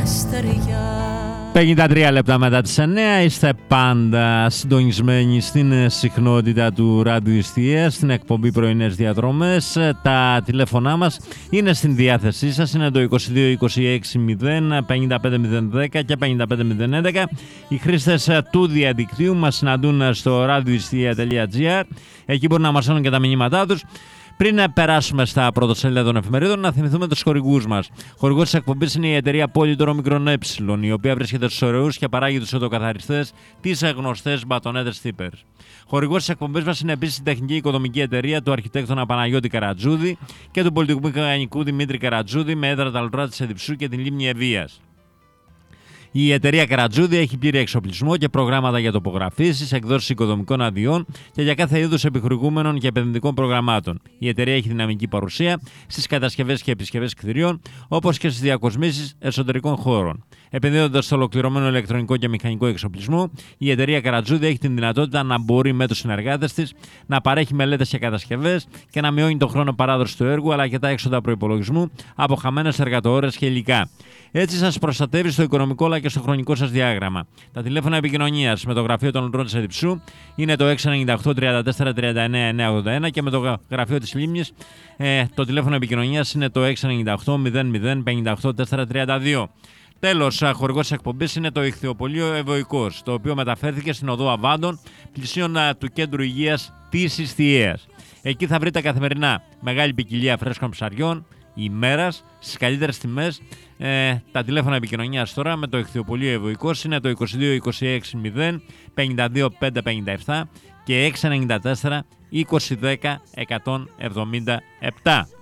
στεριά. 53 λεπτά μετά τις 9 είστε πάντα συντονισμένοι στην συχνότητα του Ράδιου Ιστιαίας, στην εκπομπή Πρωινές Διαδρομές. Τα τηλέφωνά μας είναι στην διάθεσή σας, είναι το 22 26 0 55 010 και 55 011. Οι χρήστες του διαδικτύου μας συναντούν στο radioistia.gr, εκεί μπορούν να μας στέλνουν και τα μηνύματά τους. Πριν περάσουμε στα πρωτοσέλιδα των εφημερίδων, να θυμηθούμε τους χορηγούς μας. Χορηγός της εκπομπής είναι η εταιρεία Polydor Μικρόν Ε, η οποία βρίσκεται στους ωραίους και παράγει τους οδοκαθαριστές, τις γνωστές μπατονέτες Tipper. Χορηγός της εκπομπής μας είναι επίσης η τεχνική οικοδομική εταιρεία του αρχιτέκτονα Παναγιώτη Καρατζούδη και του πολιτικού μηχανικού Δημήτρη Καρατζούδη με έδρα τα Λουρά της Εδιψού και την λίμνη Ευβοίας. Η εταιρεία Καρατζούδη έχει πλήρη εξοπλισμό και προγράμματα για τοπογραφήσεις, εκδόσεις οικοδομικών αδειών και για κάθε είδους επιχορηγούμενων και επενδυτικών προγραμμάτων. Η εταιρεία έχει δυναμική παρουσία στις κατασκευές και επισκευές κτηρίων, όπως και στις διακοσμήσεις εσωτερικών χώρων. Επενδύοντας στο ολοκληρωμένο ηλεκτρονικό και μηχανικό εξοπλισμό, η εταιρεία Καρατζούδη έχει την δυνατότητα να μπορεί με τους συνεργάτες της να παρέχει μελέτες και κατασκευές και να μειώνει τον χρόνο παράδοσης του έργου αλλά και τα έξοδα προϋπολογισμού από χαμένες εργατοώρες και υλικά. Έτσι σας προστατεύει στο οικονομικό αλλά και στο χρονικό σας διάγραμμα. Τα τηλέφωνα επικοινωνίας με το γραφείο των Λουρών της Εδιψού είναι το 698 34 39 981 και με το γραφείο της Λίμνης το τηλέφωνο επικοινωνίας είναι το 698 00 58 432. Τέλος, χορηγός της εκπομπής είναι το Ιχθυοπωλείο Ευωικός, το οποίο μεταφέρθηκε στην οδό Αβάντων, πλησίον του κέντρου υγείας της Ιστιαίας. Εκεί θα βρείτε καθημερινά μεγάλη ποικιλία φρέσκων ψαριών, ημέρας, στις καλύτερες τιμές. Τα τηλέφωνα επικοινωνίας τώρα με το Ιχθυοπωλείο Ευωικός είναι το 22 26 0 52 557 και 694 20 10 177.